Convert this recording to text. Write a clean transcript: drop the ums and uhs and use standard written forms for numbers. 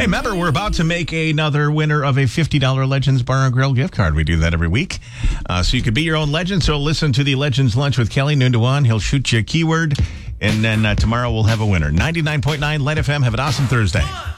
Hey, remember, we're about to make another winner of a $50 Legends Bar and Grill gift card. We do that every week. So you could be your own legend. So listen to the Legends Lunch with Kelly, noon to 1. He'll shoot you a keyword. And then tomorrow we'll have a winner. 99.9 Light FM. Have an awesome Thursday.